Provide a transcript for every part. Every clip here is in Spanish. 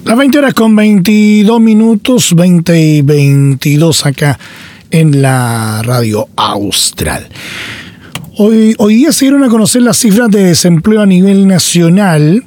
Las 20 horas con 22 minutos, 20 y 22 acá en la Radio Austral. Hoy día se dieron a conocer las cifras de desempleo a nivel nacional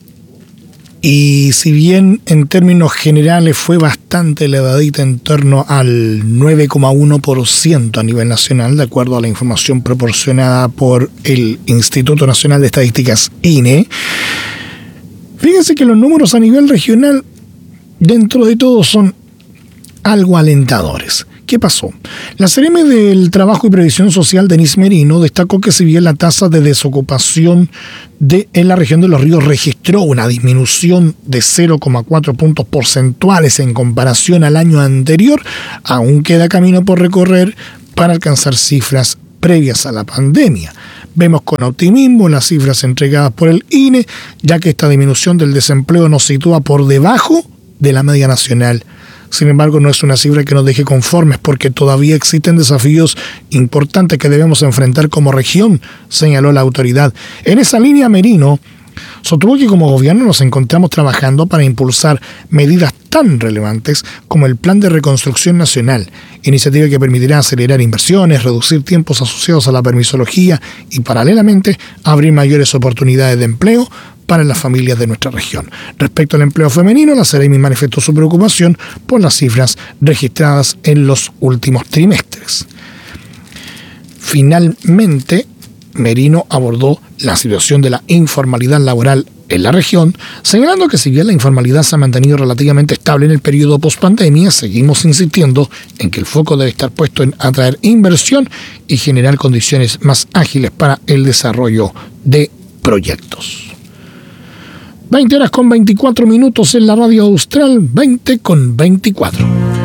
y si bien en términos generales fue bastante elevadita, en torno al 9,1% a nivel nacional, de acuerdo a la información proporcionada por el Instituto Nacional de Estadísticas, INE. Fíjense que los números a nivel regional, dentro de todo, son algo alentadores. ¿Qué pasó? La Seremi del Trabajo y Previsión Social, Denise Merino, destacó que si bien la tasa de desocupación en la región de Los Ríos registró una disminución de 0,4 puntos porcentuales en comparación al año anterior, aún queda camino por recorrer para alcanzar cifras previas a la pandemia. Vemos con optimismo las cifras entregadas por el INE, ya que esta disminución del desempleo nos sitúa por debajo de la media nacional. Sin embargo, no es una cifra que nos deje conformes porque todavía existen desafíos importantes que debemos enfrentar como región, señaló la autoridad. En esa línea, Merino sostuvo que como gobierno nos encontramos trabajando para impulsar medidas tan relevantes como el Plan de Reconstrucción Nacional, iniciativa que permitirá acelerar inversiones, reducir tiempos asociados a la permisología y, paralelamente, abrir mayores oportunidades de empleo para las familias de nuestra región. Respecto al empleo femenino, la Seremi manifestó su preocupación por las cifras registradas en los últimos trimestres. Finalmente, Merino abordó la situación de la informalidad laboral en la región, señalando que si bien la informalidad se ha mantenido relativamente estable en el periodo post-pandemia, seguimos insistiendo en que el foco debe estar puesto en atraer inversión y generar condiciones más ágiles para el desarrollo de proyectos. 20 horas con 24 minutos en la Radio Austral, 20 con 24.